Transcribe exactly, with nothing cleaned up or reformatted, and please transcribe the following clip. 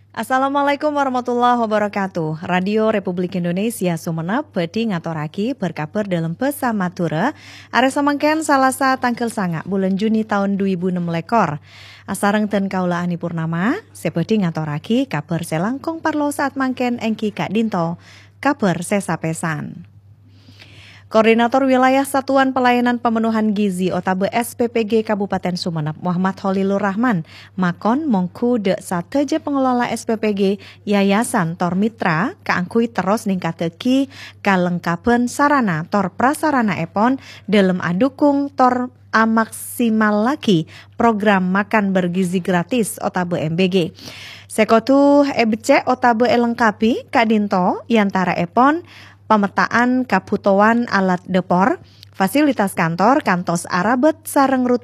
Assalamualaikum warahmatullahi wabarakatuh. Radio Republik Indonesia Sumenep bedi ngaturaki berkabar dalam Pesa Matura are samangken Salasa tanggal sanga bulan Juni tahun dua ribu enam lekor. Asareng ten kaula Ani Purnama, sebedi ngaturaki kabar selangkong parlo saat mangken engki Kak Dinto, kabar sesapesan. Koordinator Wilayah Satuan Pelayanan Pemenuhan Gizi Otabe S P P G Kabupaten Sumenep Muhammad Holilur Rahman makon mongku de sateje pengelola S P P G Yayasan Tor Mitra kaangkui terus ningkateki kalengkapan sarana tor prasarana epon dalam adukung tor amaksimal lagi program makan bergizi gratis Otabe M B G. Sekotu ebce Otabe elengkapi Kak Dinto yantara epon pemetaan kabutuhan alat depor, fasilitas kantor, kantos arabet sareng rute